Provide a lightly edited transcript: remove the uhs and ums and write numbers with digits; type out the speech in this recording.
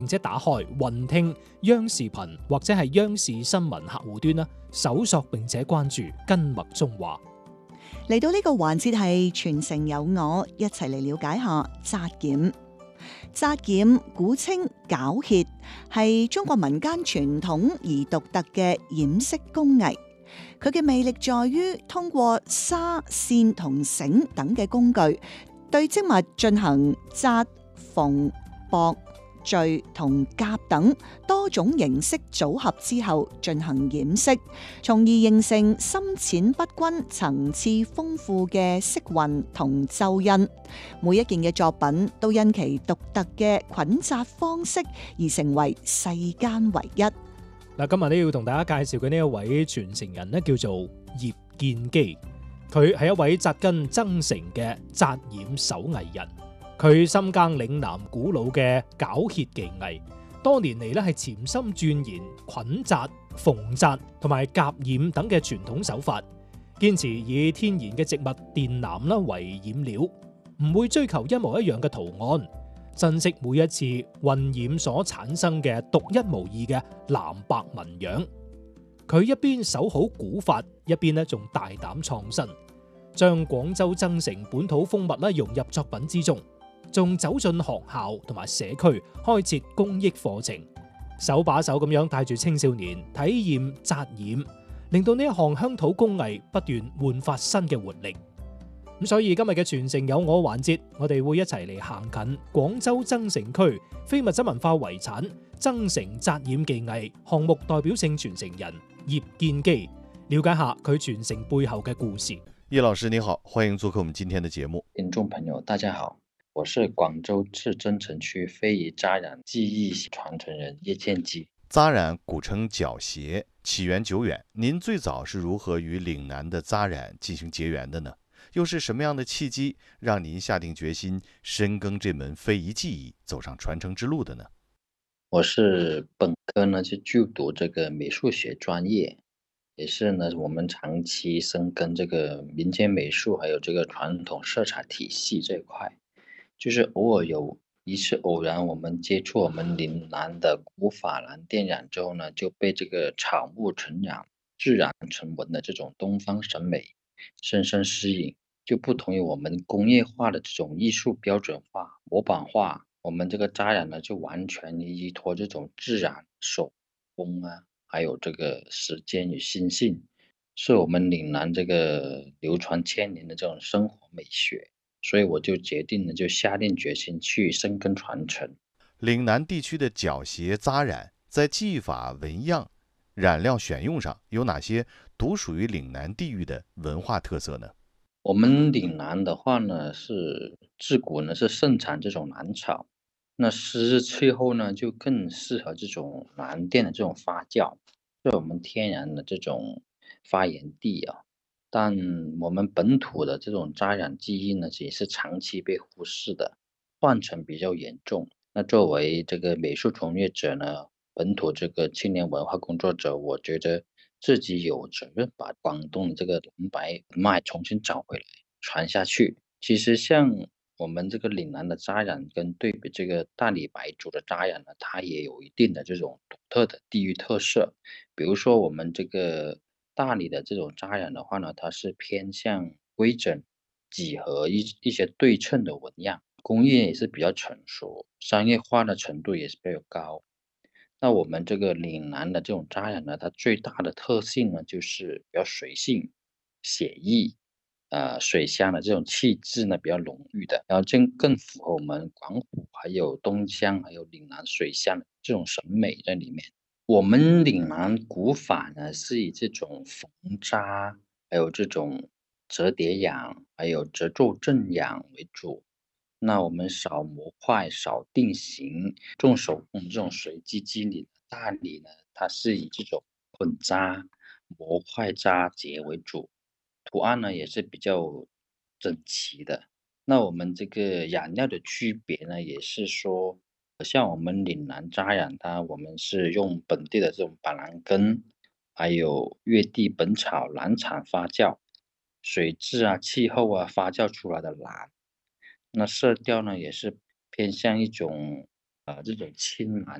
並且打開雲聽央視頻或者係央視新聞客戶端啦，搜索並且關注根脈中話。 嚟到呢個環節係全城有我，一齊嚟了解下紮染。紮染古稱絞荠，係中國民間傳統而獨特嘅染色工藝。佢嘅魅力在於通過紗、線同繩等嘅工具，對織物進行紮、縫、駁、綴同夾等多種形式組合之後進行染色，從而形成深淺不均、層次豐富嘅色韻同皺印。每一件嘅作品都因其獨特嘅捆紮方式而成為世間唯一。 嗱，今日呢要同大家介紹嘅呢一位傳承人呢，叫做葉建基，佢係一位紮根增城嘅紮染手藝人。佢深耕嶺南古老嘅絞荠技藝，多年嚟咧係潛心鑽研捆紮、縫紮同埋夾染等嘅傳統手法，堅持以天然嘅植物靛藍啦為染料，唔會追求一模一樣嘅圖案，珍惜每一次混染所產生嘅獨一無二嘅藍白紋樣。佢一邊守好古法，一邊咧仲大膽創新，將廣州增城本土風物咧融入作品之中。仲走進學校同埋社區開設公益課程，手把手咁樣帶住青少年體驗紮染，令到呢一項鄉土工藝不斷煥發新嘅活力。咁所以今日嘅傳承有我環節，我哋會一齊嚟行近廣州增城區非物質文化遺產增城紮染技藝項目代表性傳承人葉建基，了解下佢傳承背後嘅故事。 葉老師你好，歡迎做客我們今天的節目。 聽眾朋友大家好，我是廣州市增城區非遺紮染技藝傳承人葉建基。 紮染古稱絞荠，起源久遠，您最早是如何與嶺南的紮染進行結緣的呢？又是什麼樣的契機讓您下定決心深耕這門非遺技藝，走上傳承之路的呢？ 我是本科呢就就讀這個美術學專業，也是呢我們長期深耕這個民間美術還有這個傳統色彩體系這一塊。就是偶爾有一次偶然，我們接觸我們嶺南的古珐琅電染之後呢，就被這個草木成染、自然成紋的這種東方審美深深吸引。就不同於我們工業化的這種藝術標準化、模板化，我們這個紮染呢就完全依託這種自然手工啊，還有這個時間與心性，是我們嶺南這個流傳千年的這種生活美學。所以我就決定呢，就下定決心去深耕傳承。 嶺南地區的絞荠紮染在技法、紋樣、染料選用上有哪些獨屬於嶺南地域的文化特色呢？ 我們嶺南的話呢，是自古呢是盛產這種蘭草，那濕熱氣候呢就更適合這種藍靛的這種發酵，是我們天然的這種發源地啊。但我們本土的這種紮染技藝呢，也是長期被忽視的，斷層比較嚴重。那作為這個美術從業者呢，本土這個青年文化工作者，我覺得自己有責任把廣東的這個藍白脈重新找回來，傳下去。其實像我們這個嶺南的紮染跟對比這個大理白族的紮染呢，它也有一定的這種獨特的地域特色。比如說我們這個大理的這種紮染的話呢，它是偏向規整、幾何一些對稱的紋樣，工藝也是比較成熟，商業化的程度也是比較高。那我們這個嶺南的這種紮染呢，它最大的特性呢，就是比較隨性、寫意，水鄉的這種氣質呢比較濃郁的，然後更符合我們廣府還有東江還有嶺南水鄉的這種審美在裡面。我們嶺南古法呢，是以這種縫紮，還有這種折疊染，還有褶皺正染為主。那我們少模塊，少定型，重手工這種隨機機理。大理呢，它是以這種捆紮、模塊紮結為主，圖案呢也是比較整齊的。那我們這個染料的區別呢，也是說，像我們嶺南紮染它，我們是用本地的這種板藍根，還有越地本草藍產發酵，水質啊、氣候啊發酵出來的藍。那色調呢，也是偏向一種这种青蓝